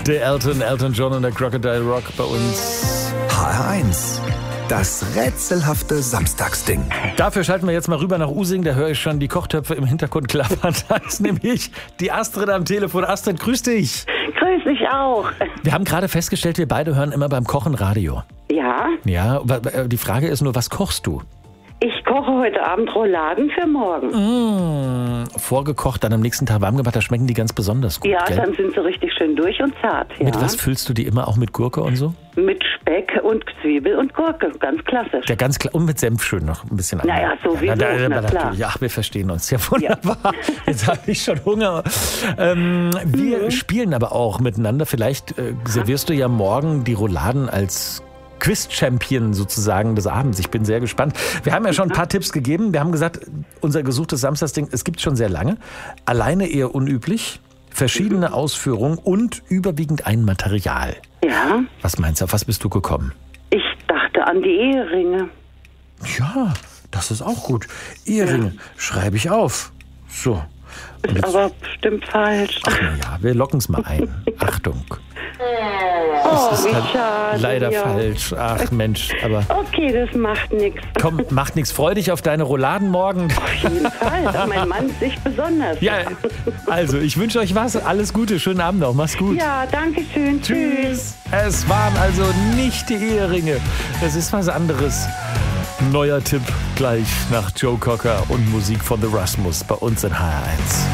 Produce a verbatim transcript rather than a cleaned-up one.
Der Elton, Elton John und der Crocodile Rock bei uns. H R eins. Das rätselhafte Samstagsding. Dafür schalten wir jetzt mal rüber nach Using. Da höre ich schon die Kochtöpfe im Hintergrund klappern. Da ist nämlich die Astrid am Telefon. Astrid, grüß dich. Grüß dich auch. Wir haben gerade festgestellt, wir beide hören immer beim Kochen Radio. Ja, Ja, die Frage ist nur, was kochst du? ich koche heute Abend Rouladen für morgen. Mmh, vorgekocht, dann am nächsten Tag warm gemacht, da schmecken die ganz besonders gut, Ja, gell? dann sind sie richtig schön durch und zart. Ja. Mit was füllst du die immer? Auch mit Gurke und so? Mit Speck und Zwiebel und Gurke, ganz klassisch. Ja, ganz klar. Und mit Senf schön noch ein bisschen. Naja, sowieso, ja, da, da, na da, klar. Ja, wir verstehen uns. Ja, wunderbar. Jetzt habe ich schon Hunger. Ähm, wir Mhm. spielen aber auch miteinander. Vielleicht äh, servierst du ja morgen die Rouladen als Quiz-Champion sozusagen des Abends. Ich bin sehr gespannt. Wir haben ja schon ein paar Tipps gegeben. Wir haben gesagt, unser gesuchtes Samstagsding, es gibt schon sehr lange. Alleine eher unüblich, verschiedene Ausführungen und überwiegend ein Material. Ja, Was meinst du, auf was bist du gekommen? ich dachte an die Eheringe. Ja, das ist auch gut. Eheringe, schreibe ich auf. So. Ist aber bestimmt falsch. Ach na ja, wir locken es mal ein. Achtung. Oh, Das ist wie halt schade. leider ja. falsch. Ach Mensch, aber Okay, das macht nichts. komm, macht nichts. Freu dich auf deine Rouladen morgen. Auf jeden Fall. Auf mein Mann sich besonders. Ja, also ich wünsche euch was. Alles Gute, schönen Abend noch. Mach's gut. Ja, danke schön. Tschüss. Es waren also nicht die Eheringe. Es ist was anderes. Neuer Tipp gleich nach Joe Cocker und Musik von The Rasmus bei uns in H R eins.